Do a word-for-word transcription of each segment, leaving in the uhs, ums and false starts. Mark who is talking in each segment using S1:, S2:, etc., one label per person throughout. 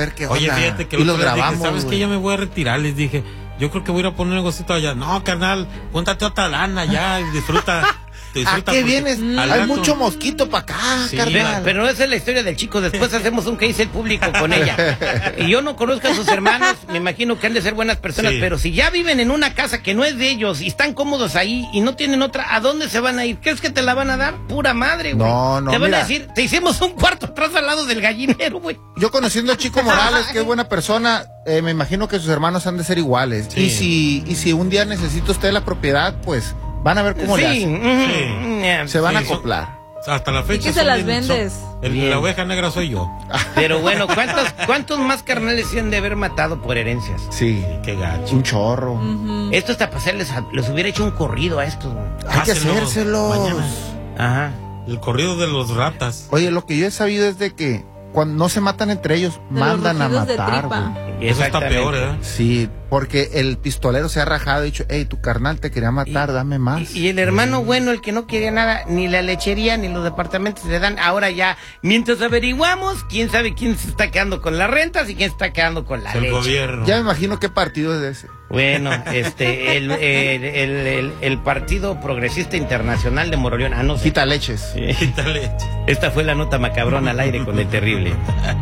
S1: ver qué
S2: Oye,
S1: onda.
S2: fíjate que
S1: y los
S2: les dije,
S1: grabamos.
S2: ¿sabes qué? Ya me voy a retirar, les dije. Yo creo que voy a ir a poner un negocito allá. No, carnal, póntate otra lana ya y disfruta.
S1: ¿A qué vienes? Hay
S2: rato...
S1: mucho mosquito para acá,
S2: sí,
S1: carnal.
S3: Pero no esa es la historia del chico. Después hacemos un que dice el público con ella. Y yo no conozco a sus hermanos. Me imagino que han de ser buenas personas. Sí. Pero si ya viven en una casa que no es de ellos y están cómodos ahí y no tienen otra, ¿a dónde se van a ir? ¿Crees que te la van a dar? Pura madre, güey.
S1: No, no,
S3: te van
S1: mira.
S3: a decir, te hicimos un cuarto atrás al lado del gallinero, güey.
S1: Yo conociendo a Chico Morales, que es buena persona, eh, me imagino que sus hermanos han de ser iguales. Sí. Y si y si un día necesita usted la propiedad, pues van a ver cómo
S3: sí.
S1: le hacen.
S3: Sí.
S1: Se van
S2: sí,
S1: a acoplar.
S2: Son, hasta la fecha.
S4: ¿Y qué se las vendes?
S2: Son, el, la oveja negra soy yo.
S3: Pero bueno, ¿cuántos, cuántos más carnales se han de haber matado por herencias?
S1: Sí.
S2: Qué gacho.
S1: Un chorro.
S4: Uh-huh.
S3: Esto hasta para hacerles, les hubiera hecho un corrido a estos.
S1: Hay que
S2: Hácelos
S1: hacérselos.
S2: mañana.
S3: Ajá.
S2: El corrido de los ratas.
S1: Oye, lo que yo he sabido es de que cuando no se matan entre ellos,
S4: De
S1: mandan a
S4: los rugidos de
S1: matar,
S4: tripa.
S1: güey.
S2: Eso está peor, ¿eh?
S1: Sí, porque el pistolero se ha rajado y dicho, hey, tu carnal te quería matar,
S3: Y-
S1: dame más.
S3: Y, y el hermano bueno, el que no quería nada, ni la lechería, ni los departamentos le dan. Ahora ya, mientras averiguamos, quién sabe quién se está quedando con las rentas y quién se está quedando con la
S2: El
S3: leche.
S2: gobierno.
S1: Ya me imagino qué partido es ese.
S3: Bueno, este, el, el, el, el, el Partido Progresista Internacional de Moroleón. Ah, no sé.
S1: Quita leches.
S3: Sí.
S2: Quítale.
S3: Esta fue la nota macabrona al aire con el terrible.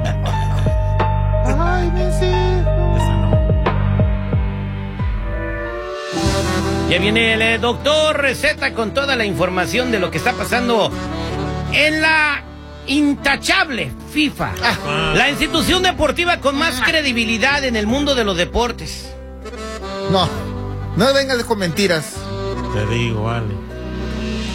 S1: Ay, mis hijos.
S2: Esa no.
S3: Ya viene el eh, doctor Receta con toda la información de lo que está pasando en la intachable FIFA,
S2: Ah.
S3: la institución deportiva con más credibilidad en el mundo de los deportes.
S1: No, no vengas con mentiras.
S2: Te digo, vale.